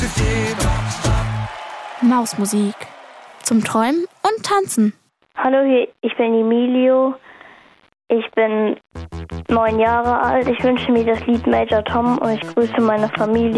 Mausmusik. Zum Träumen und Tanzen. Hallo, ich bin Emilio. Ich bin 9 Jahre alt. Ich wünsche mir das Lied Major Tom und ich grüße meine Familie.